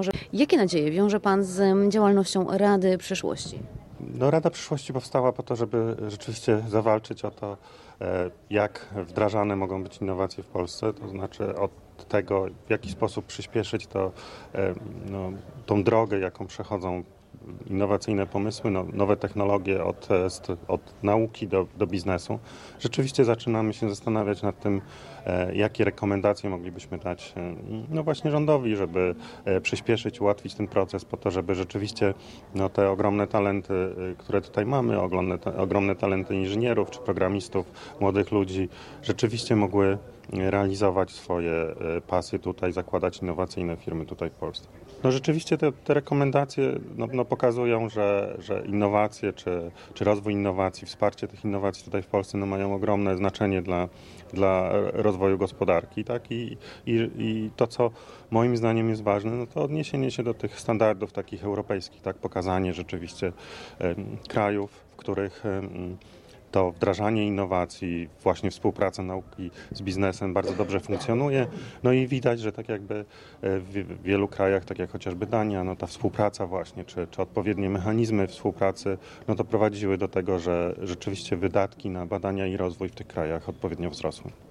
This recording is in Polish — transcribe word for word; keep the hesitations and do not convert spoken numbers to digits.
może. Jakie nadzieje wiąże Pan z em, działalnością Rady Przyszłości? No, Rada Przyszłości powstała po to, żeby rzeczywiście zawalczyć o to, e, jak wdrażane mogą być innowacje w Polsce, to znaczy od tego, w jaki sposób przyspieszyć to, e, no, tą drogę, jaką przechodzą innowacyjne pomysły, no, nowe technologie od, e, st- od nauki do, do biznesu. Rzeczywiście zaczynamy się zastanawiać nad tym, e, jakie rekomendacje moglibyśmy dać e, no właśnie rządowi, żeby e, przyspieszyć, ułatwić ten proces po to, żeby rzeczywiście no, te ogromne talenty, e, które tutaj mamy, ogromne, ta, ogromne talenty inżynierów czy programistów, młodych ludzi, rzeczywiście mogły realizować swoje e, pasje tutaj, zakładać innowacyjne firmy tutaj w Polsce. No rzeczywiście te, te rekomendacje no, no pokazują, że, że innowacje czy, czy rozwój innowacji, wsparcie tych innowacji tutaj w Polsce no mają ogromne znaczenie dla, dla rozwoju gospodarki. Tak? I, i, I to, co moim zdaniem jest ważne, no to odniesienie się do tych standardów takich europejskich, tak? Pokazanie rzeczywiście em, krajów, w których em, to wdrażanie innowacji, właśnie współpraca nauki z biznesem bardzo dobrze funkcjonuje. No i widać, że tak jakby w wielu krajach, tak jak chociażby Dania, no ta współpraca właśnie, czy, czy odpowiednie mechanizmy współpracy, no to prowadziły do tego, że rzeczywiście wydatki na badania i rozwój w tych krajach odpowiednio wzrosły.